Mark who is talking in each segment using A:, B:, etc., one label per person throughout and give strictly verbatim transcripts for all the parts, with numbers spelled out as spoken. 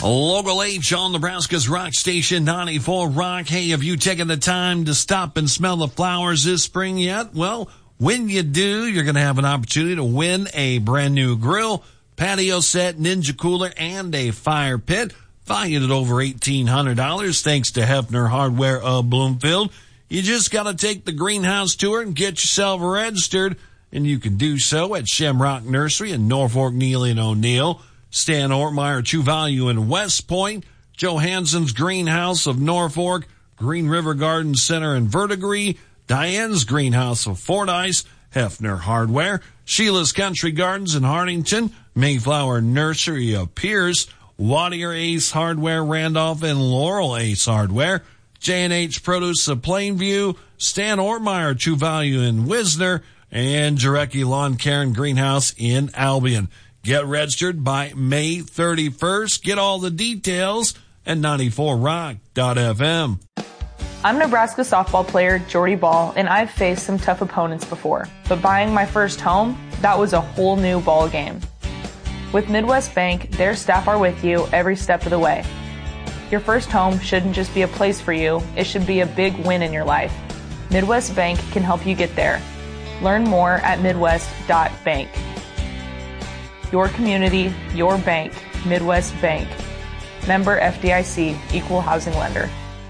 A: Local H on Nebraska's Rock Station ninety-four Rock. Hey, have you taken the time to stop and smell the flowers this spring yet? Well, when you do, you're going to have an opportunity to win a brand new grill, patio set, Ninja cooler, and a fire pit, valued at over eighteen hundred dollars thanks to Hefner Hardware of Bloomfield. You just got to take the greenhouse tour and get yourself registered, and you can do so at Shamrock Nursery in Norfolk, Neely, and O'Neill. Stan Ortmeyer, True Value in West Point, Johansson's Greenhouse of Norfolk, Green River Garden Center in Verdigris, Diane's Greenhouse of Fordyce, Hefner Hardware, Sheila's Country Gardens in Hartington, Mayflower Nursery of Pierce, Wadier Ace Hardware Randolph, and Laurel Ace Hardware, J and H Produce of Plainview, Stan Ortmeyer, True Value in Wisner, and Jarecki Lawn Care and Greenhouse in Albion. Get registered by May thirty-first. Get all the details at ninety-four rock dot f m.
B: I'm Nebraska softball player Jordy Ball, and I've faced some tough opponents before. But buying my first home, that was a whole new ball game. With Midwest Bank, their staff are with you every step of the way. Your first home shouldn't just be a place for you, it should be a big win in your life. Midwest Bank can help you get there. Learn more at midwest dot bank. Your community, your bank, Midwest Bank. Member F D I C, Equal Housing Lender.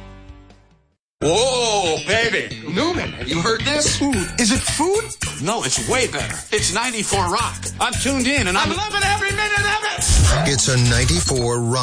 C: Whoa, baby. Newman, have you heard this?
D: Ooh, is it food?
C: No, it's way better. It's ninety-four Rock. I'm tuned in and I'm, I'm loving every minute of it.
E: It's a ninety-four Rock.